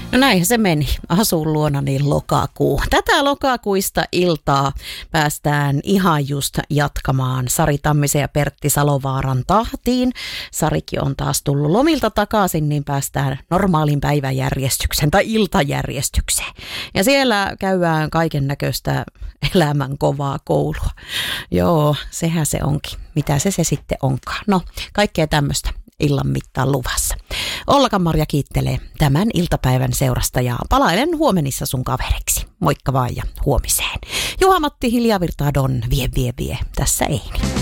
No näinhän se meni. Asun luonani lokakuu. Tätä lokakuista iltaa päästään ihan just jatkamaan Sari Tammisen ja Pertti Salovaaran tahtiin. Sarikin on taas tullut lomilta takaisin, niin päästään normaalin päiväjärjestykseen tai iltajärjestykseen. Ja siellä käydään kaiken näköistä elämän kovaa koulua. Joo, sehän se onkin. Mitä se sitten onkaan? No, kaikkea tämmöistä illan mittaan luvassa. Olka-Marja kiittelee tämän iltapäivän seurasta ja palailen huomenissa sun kaveriksi. Moikka vaan ja huomiseen. Juha-Matti Hiljavirta Don vie. Tässä Eini.